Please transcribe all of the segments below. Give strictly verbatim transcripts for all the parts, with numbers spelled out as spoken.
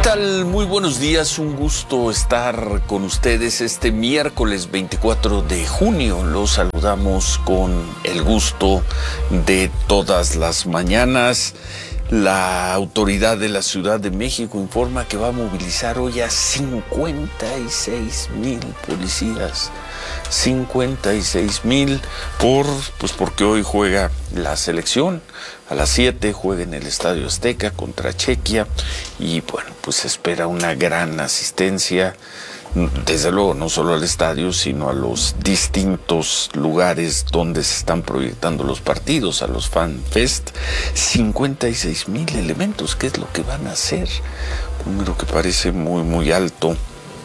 tal? Muy buenos días, un gusto estar con ustedes este miércoles veinticuatro de junio. Los saludamos con el gusto de todas las mañanas. La autoridad de la Ciudad de México informa que va a movilizar hoy a cincuenta y seis mil policías. cincuenta y seis mil por, pues porque hoy juega la selección. A las siete juega en el Estadio Azteca contra Chequia y bueno, pues se espera una gran asistencia, desde luego no solo al estadio, sino a los distintos lugares donde se están proyectando los partidos, a los Fan Fest. cincuenta y seis mil elementos, ¿qué es lo que van a hacer? Un número que parece muy muy alto.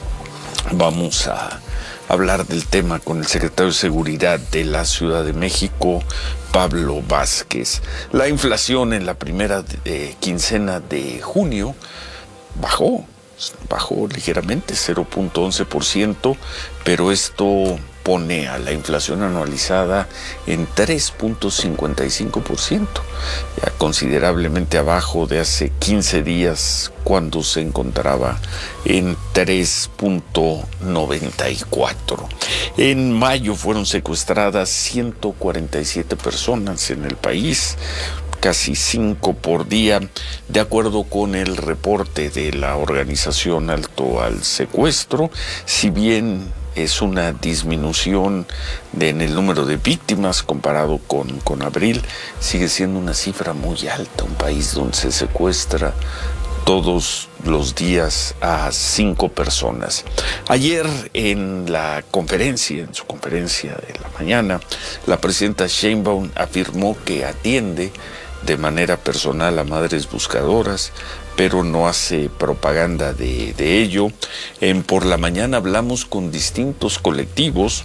Vamos a hablar del tema con el secretario de Seguridad de la Ciudad de México, Pablo Vázquez. La inflación en la primera eh, quincena de junio bajó, bajó ligeramente, cero punto once por ciento, pero esto pone a la inflación anualizada en tres punto cincuenta y cinco por ciento, ya considerablemente abajo de hace quince días cuando se encontraba en tres punto noventa y cuatro. En mayo fueron secuestradas ciento cuarenta y siete personas en el país, casi cinco por día, de acuerdo con el reporte de la organización Alto al Secuestro. Si bien es una disminución de, en el número de víctimas comparado con, con abril, sigue siendo una cifra muy alta, un país donde se secuestra todos los días a cinco personas. Ayer en la conferencia, en su conferencia de la mañana, la presidenta Sheinbaum afirmó que atiende de manera personal a madres buscadoras, pero no hace propaganda de, de ello. En Por la Mañana hablamos con distintos colectivos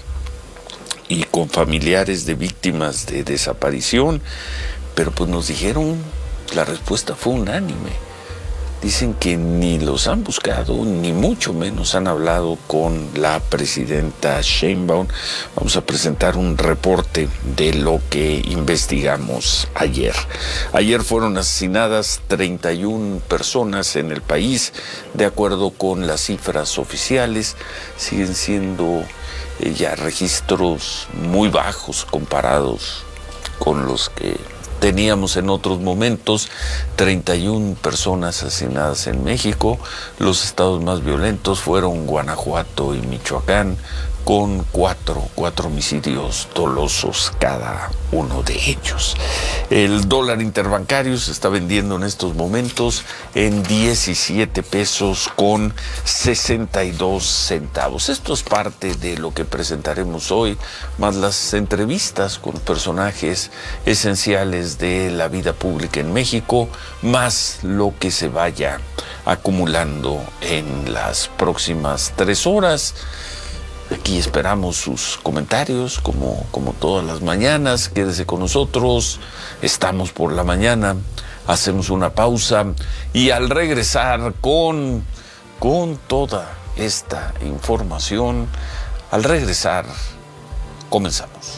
y con familiares de víctimas de desaparición, pero pues nos dijeron, la respuesta fue unánime. Dicen que ni los han buscado, ni mucho menos han hablado con la presidenta Sheinbaum. Vamos a presentar un reporte de lo que investigamos ayer. Ayer fueron asesinadas treinta y una personas en el país, de acuerdo con las cifras oficiales. Siguen siendo eh, ya registros muy bajos comparados con los que teníamos en otros momentos. Treinta y una personas asesinadas en México. Los estados más violentos fueron Guanajuato y Michoacán, con cuatro, cuatro homicidios dolosos cada uno de ellos. El dólar interbancario se está vendiendo en estos momentos en diecisiete pesos con sesenta y dos centavos. Esto es parte de lo que presentaremos hoy, más las entrevistas con personajes esenciales de la vida pública en México, más lo que se vaya acumulando en las próximas tres horas. Aquí esperamos sus comentarios, como, como todas las mañanas. Quédese con nosotros. Estamos por la mañana. Hacemos una pausa y al regresar con, con toda esta información, al regresar, comenzamos.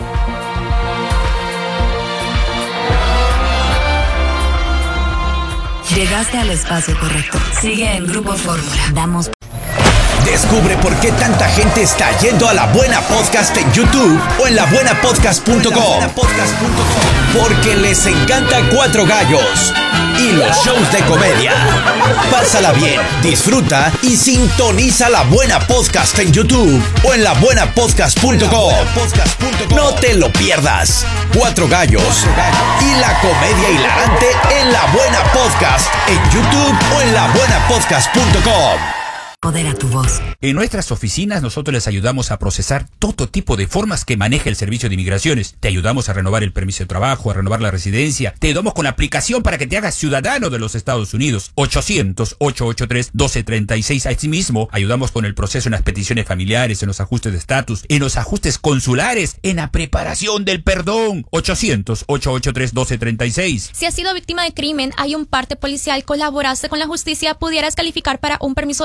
Llegaste al espacio correcto. Sigue en Grupo Fórmula. Damos. Descubre por qué tanta gente está yendo a La Buena Podcast en YouTube o en la buena podcast punto com. Porque les encanta Cuatro Gallos y los shows de comedia. Pásala bien, disfruta y sintoniza La Buena Podcast en YouTube o en la buena podcast punto com. No te lo pierdas. Cuatro Gallos y la comedia hilarante en La Buena Podcast en YouTube o en la buena podcast punto com. Podera tu voz. En nuestras oficinas nosotros les ayudamos a procesar todo tipo de formas que maneja el Servicio de Inmigraciones. Te ayudamos a renovar el permiso de trabajo, a renovar la residencia. Te ayudamos con la aplicación para que te hagas ciudadano de los Estados Unidos. ochocientos, ochocientos ochenta y tres, doce treinta y seis. Asimismo, ayudamos con el proceso en las peticiones familiares, en los ajustes de estatus, en los ajustes consulares, en la preparación del perdón. ochocientos, ochocientos ochenta y tres, doce treinta y seis. Si has sido víctima de crimen, hay un parte policial, colaboraste con la justicia, pudieras calificar para un permiso de trabajo.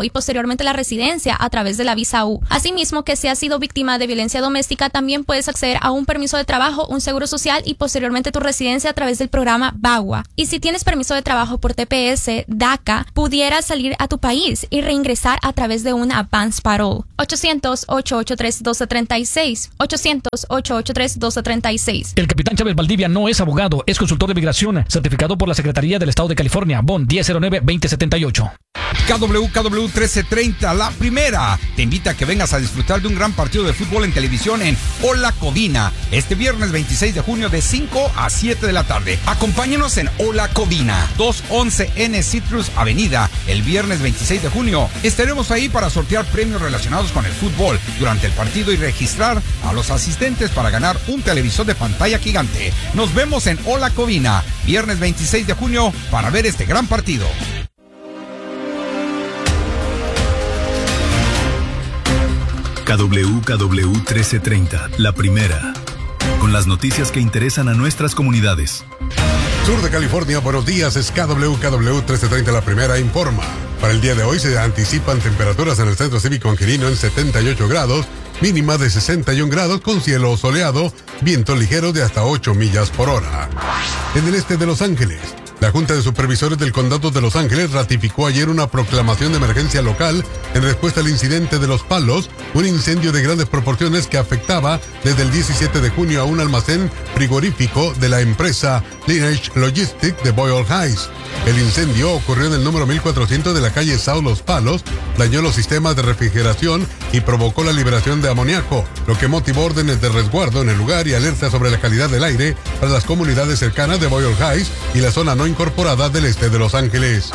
y posteriormente la residencia a través de la visa U. Asimismo, que si has sido víctima de violencia doméstica, también puedes acceder a un permiso de trabajo, un seguro social y posteriormente tu residencia a través del programa BAGUA. Y si tienes permiso de trabajo por T P S, DACA, pudieras salir a tu país y reingresar a través de una advance parole. ochocientos, ocho ocho tres, uno dos tres seis. ochocientos, ocho ocho tres, uno dos tres seis. El capitán Chávez Valdivia no es abogado, es consultor de migración, certificado por la Secretaría del Estado de California, B O N diez cero nueve veinte setenta y ocho. K W K W trece treinta, la primera, te invita a que vengas a disfrutar de un gran partido de fútbol en televisión en Hola Covina, este viernes veintiséis de junio de cinco a siete de la tarde. Acompáñenos en Hola Covina, doscientos once N Citrus Avenida, el viernes veintiséis de junio. Estaremos ahí para sortear premios relacionados con el fútbol durante el partido y registrar a los asistentes para ganar un televisor de pantalla gigante. Nos vemos en Hola Covina, viernes veintiséis de junio, para ver este gran partido. K W K W trece treinta, la primera, con las noticias que interesan a nuestras comunidades. Sur de California, buenos días, es K W K W trece treinta, la primera, informa. Para el día de hoy se anticipan temperaturas en el Centro Cívico Angelino en setenta y ocho grados, mínima de sesenta y un grados con cielo soleado, viento ligero de hasta ocho millas por hora. En el este de Los Ángeles, la Junta de Supervisores del Condado de Los Ángeles ratificó ayer una proclamación de emergencia local en respuesta al incidente de Los Palos, un incendio de grandes proporciones que afectaba desde el diecisiete de junio a un almacén frigorífico de la empresa Lineage Logistics de Boyle Heights. El incendio ocurrió en el número mil cuatrocientos de la calle South Los Palos, dañó los sistemas de refrigeración y provocó la liberación de amoníaco, lo que motivó órdenes de resguardo en el lugar y alerta sobre la calidad del aire para las comunidades cercanas de Boyle Heights y la zona no incorporada del este de Los Ángeles.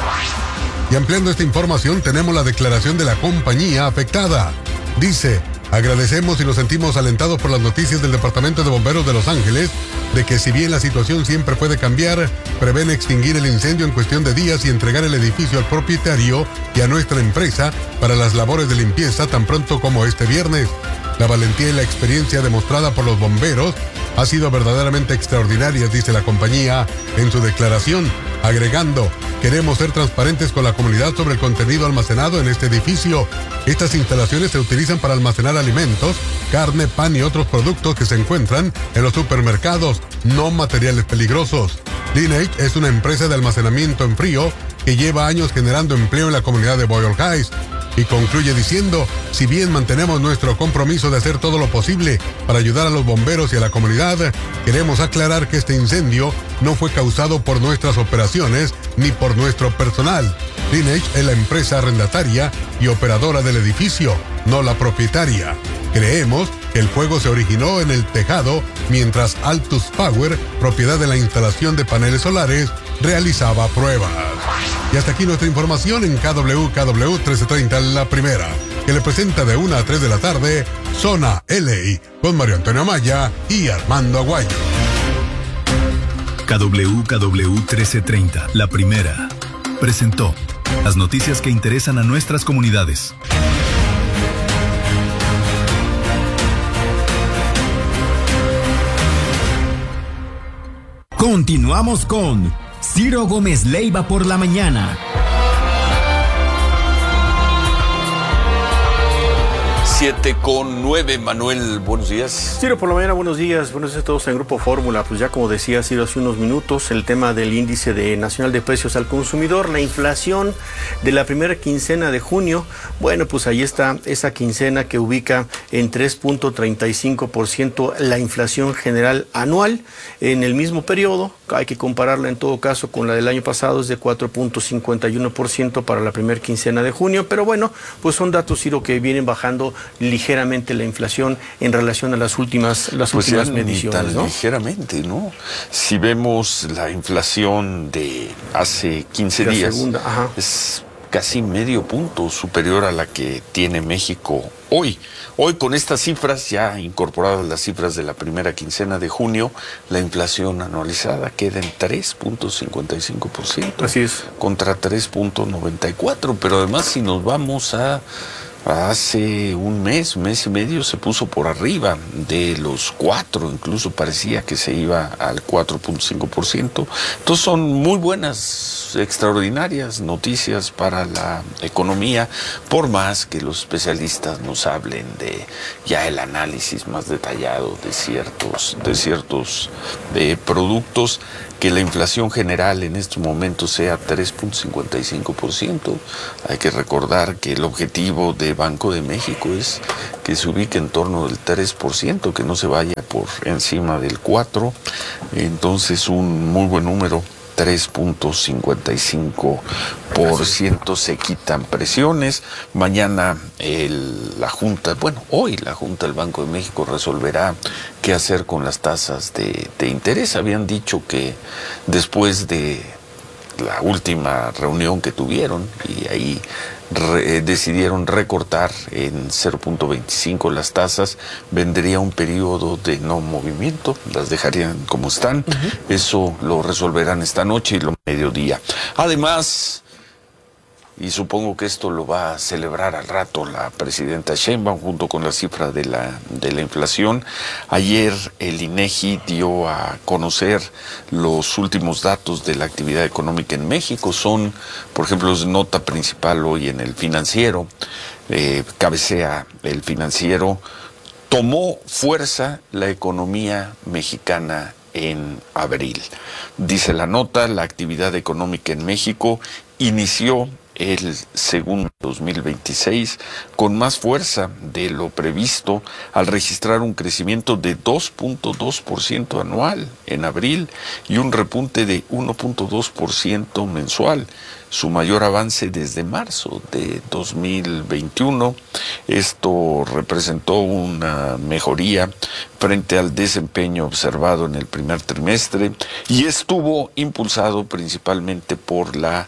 Y ampliando esta información, tenemos la declaración de la compañía afectada. Dice: agradecemos y nos sentimos alentados por las noticias del Departamento de Bomberos de Los Ángeles de que, si bien la situación siempre puede cambiar, prevén extinguir el incendio en cuestión de días y entregar el edificio al propietario y a nuestra empresa para las labores de limpieza tan pronto como este viernes. La valentía y la experiencia demostrada por los bomberos ha sido verdaderamente extraordinaria, dice la compañía en su declaración, agregando: queremos ser transparentes con la comunidad sobre el contenido almacenado en este edificio. Estas instalaciones se utilizan para almacenar alimentos, carne, pan y otros productos que se encuentran en los supermercados, no materiales peligrosos. Lineage es una empresa de almacenamiento en frío que lleva años generando empleo en la comunidad de Boyle Heights. Y concluye diciendo: si bien mantenemos nuestro compromiso de hacer todo lo posible para ayudar a los bomberos y a la comunidad, queremos aclarar que este incendio no fue causado por nuestras operaciones ni por nuestro personal. Lineage es la empresa arrendataria y operadora del edificio, no la propietaria. Creemos que el fuego se originó en el tejado mientras Altus Power, propiedad de la instalación de paneles solares, realizaba pruebas. Y hasta aquí nuestra información en K W K W trece treinta, la primera, que le presenta de una a tres de la tarde Zona L A con Mario Antonio Amaya y Armando Aguayo. K W K W trece treinta, la primera, presentó las noticias que interesan a nuestras comunidades. Continuamos con Ciro Gómez Leiva por la mañana. siete con nueve, Manuel, buenos días. Ciro, por la mañana, buenos días. Buenos días a todos en Grupo Fórmula. Pues ya como decía Ciro hace unos minutos, el tema del índice de nacional de precios al consumidor, la inflación de la primera quincena de junio. Bueno, pues ahí está esa quincena que ubica en tres punto treinta y cinco por ciento la inflación general anual. En el mismo periodo, hay que compararla en todo caso con la del año pasado, es de cuatro punto cincuenta y uno por ciento para la primera quincena de junio. Pero bueno, pues son datos, Ciro, que vienen bajando ligeramente la inflación en relación a las últimas las pues últimas mediciones, tan ¿no? Ligeramente, ¿no? Si vemos la inflación de hace quince la días, segunda, ajá. es casi medio punto superior a la que tiene México hoy. Hoy, con estas cifras, ya incorporadas las cifras de la primera quincena de junio, la inflación anualizada queda en tres punto cincuenta y cinco por ciento. Así es. Contra tres punto noventa y cuatro, pero además si nos vamos a hace un mes, un mes y medio se puso por arriba de los cuatro, incluso parecía que se iba al cuatro punto cinco por ciento. Entonces son muy buenas, extraordinarias noticias para la economía, por más que los especialistas nos hablen de ya el análisis más detallado de ciertos, de ciertos de productos, que la inflación general en estos momentos sea tres punto cincuenta y cinco por ciento. Hay que recordar que el objetivo de Banco de México es que se ubique en torno del tres por ciento, que no se vaya por encima del cuatro por ciento. Entonces un muy buen número. tres punto cincuenta y cinco por ciento se quitan presiones. Mañana el, la Junta, bueno, hoy la Junta del Banco de México resolverá qué hacer con las tasas de, de interés. Habían dicho que después de la última reunión que tuvieron, y ahí re, decidieron recortar en cero punto veinticinco las tasas, vendría un periodo de no movimiento, las dejarían como están. Uh-huh. Eso lo resolverán esta noche y lo mediodía. Además, y supongo que esto lo va a celebrar al rato la presidenta Sheinbaum junto con la cifra de la de la inflación. Ayer el INEGI dio a conocer los últimos datos de la actividad económica en México. Son, por ejemplo, es nota principal hoy en el Financiero, eh, cabecea el Financiero: tomó fuerza la economía mexicana en abril. Dice la nota, la actividad económica en México inició el segundo dos mil veintiséis con más fuerza de lo previsto, al registrar un crecimiento de dos punto dos por ciento anual en abril y un repunte de uno punto dos por ciento mensual, su mayor avance desde marzo de dos mil veintiuno. Esto representó una mejoría frente al desempeño observado en el primer trimestre y estuvo impulsado principalmente por la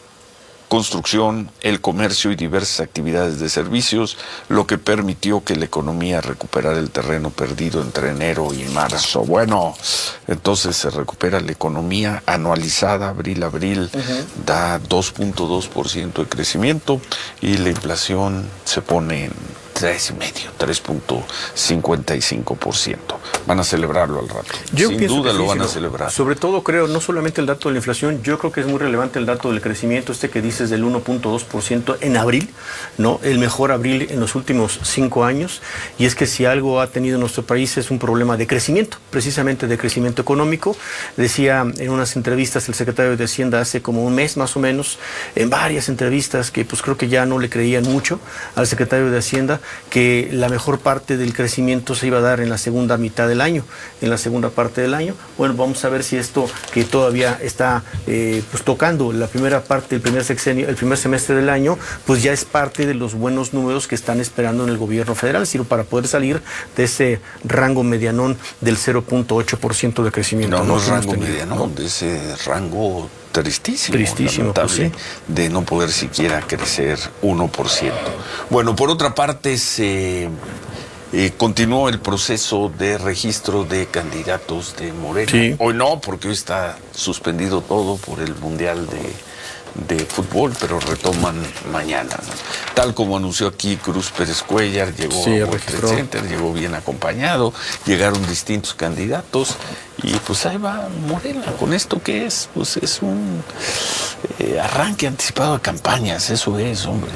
construcción, el comercio y diversas actividades de servicios, lo que permitió que la economía recuperara el terreno perdido entre enero y marzo. Bueno, entonces se recupera la economía anualizada, abril-abril, uh-huh. da dos punto dos por ciento de crecimiento y la inflación se pone en tres y medio, tres punto cincuenta y cinco por ciento. Van a celebrarlo al rato. Yo Sin duda sí, lo van sí, a celebrar. Sobre todo creo, no solamente el dato de la inflación, yo creo que es muy relevante el dato del crecimiento, este que dices del uno punto dos por ciento en abril, ¿no? El mejor abril en los últimos cinco años. Y es que si algo ha tenido nuestro país es un problema de crecimiento, precisamente de crecimiento económico. Decía en unas entrevistas el secretario de Hacienda hace como un mes más o menos, en varias entrevistas, que pues creo que ya no le creían mucho al secretario de Hacienda, que la mejor parte del crecimiento se iba a dar en la segunda mitad del año, en la segunda parte del año. Bueno, vamos a ver si esto que todavía está eh, pues tocando la primera parte, el primer sexenio, el primer semestre del año, pues ya es parte de los buenos números que están esperando en el gobierno federal, sino para poder salir de ese rango medianón del cero punto ocho por ciento de crecimiento. No, no, no es rango medianón, ¿no? De ese rango tristísimo, tristísimo pues sí. de no poder siquiera crecer uno por ciento. Bueno, por otra parte, se eh, continuó el proceso de registro de candidatos de Morena. Sí. Hoy no, porque hoy está suspendido todo por el Mundial de de fútbol, pero retoman mañana, ¿no? Tal como anunció aquí Cruz Pérez Cuellar, llegó sí, a World Trade Center, llegó bien acompañado, llegaron distintos candidatos y pues ahí va Morena. ¿Con esto qué es? Pues es un eh, arranque anticipado de campañas, eso es, hombre.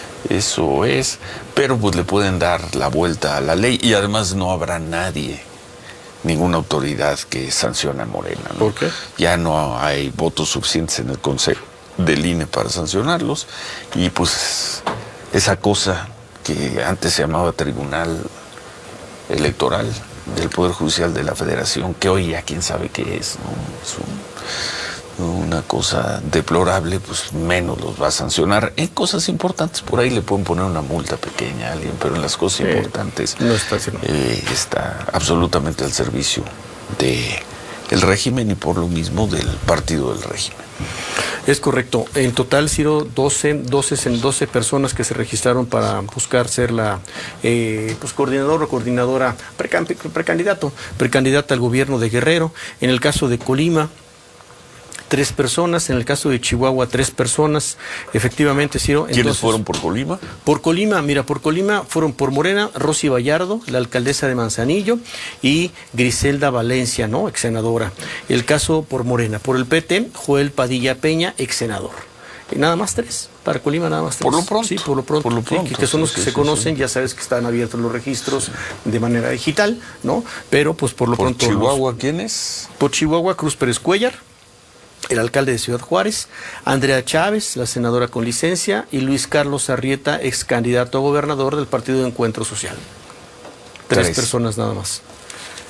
Eso es, pero pues le pueden dar la vuelta a la ley y además no habrá nadie, ninguna autoridad que sancione a Morena, ¿no? ¿Por qué? Ya no hay votos suficientes en el Consejo del I N E para sancionarlos y pues esa cosa que antes se llamaba Tribunal Electoral del Poder Judicial de la Federación, que hoy ya quién sabe qué es, ¿no? Es un, una cosa deplorable, pues menos los va a sancionar. En cosas importantes por ahí le pueden poner una multa pequeña a alguien, pero en las cosas eh, importantes no está, eh, está absolutamente al servicio de el régimen y por lo mismo del partido del régimen. Es correcto. En total, Ciro, doce, doce, doce personas que se registraron para buscar ser la eh, pues, coordinador o coordinadora, precandidato, precandidata al gobierno de Guerrero. En el caso de Colima, tres personas. En el caso de Chihuahua, tres personas. Efectivamente, Ciro. ¿Quiénes Entonces, fueron por Colima? Por Colima, mira, por Colima fueron por Morena, Rosy Vallardo, la alcaldesa de Manzanillo, y Griselda Valencia, ¿no? Ex senadora. El caso por Morena. Por el P T, Joel Padilla Peña, ex senador. Y nada más tres. Para Colima nada más tres. Por lo pronto. Sí, por lo pronto. Por lo pronto sí, que son los sí, que sí, se sí, conocen, sí. ya sabes que están abiertos los registros de manera digital, ¿no? Pero pues por lo ¿Por pronto. Chihuahua los, quién es? Por Chihuahua, Cruz Pérez Cuellar, el alcalde de Ciudad Juárez, Andrea Chávez, la senadora con licencia, y Luis Carlos Arrieta, ex candidato a gobernador del Partido de Encuentro Social. Tres, Tres. personas nada más.